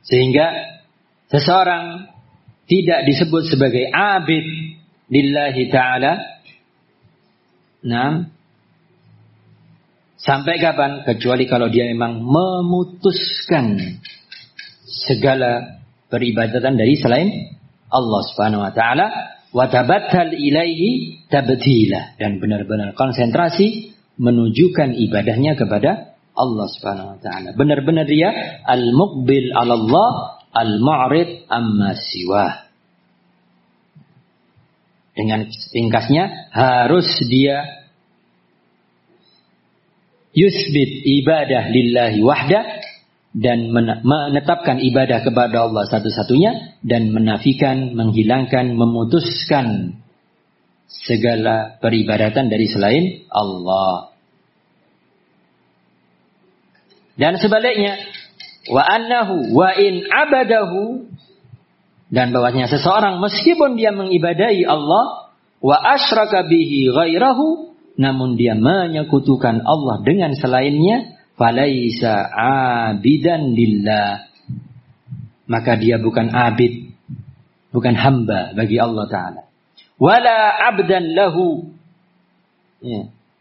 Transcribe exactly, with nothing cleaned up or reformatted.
Sehingga seseorang tidak disebut sebagai abid lillahi ta'ala. Nah, sampai kapan? Kecuali kalau dia memang memutuskan segala peribadatan dari selain Allah Subhanahu wa taala, wa tabattal ilaihi tabtila, dan benar-benar konsentrasi menunjukkan ibadahnya kepada Allah Subhanahu wa taala. Benar-benar dia al-muqbil 'ala Allah, al-mu'rid amma siwah. Dengan ringkasnya, harus dia yusbit ibadah lillahi wahdah, dan menetapkan ibadah kepada Allah satu-satunya, dan menafikan, menghilangkan, memutuskan segala peribadatan dari selain Allah. Dan sebaliknya, wa annahu wa in abadahu, dan bahwasanya seseorang meskipun dia mengibadahi Allah, wa asyraka bihi ghairahu, namun dia menyekutukan Allah dengan selainnya, falaisa abidan lillah, maka dia bukan abid, bukan hamba bagi Allah Ta'ala. Wala abdan lahu, ya.